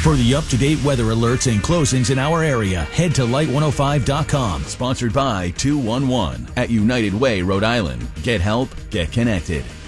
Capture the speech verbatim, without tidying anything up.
For the up-to-date weather alerts and closings in our area, head to light one oh five dot com. Sponsored by two one one at United Way, Rhode Island. Get help, get connected.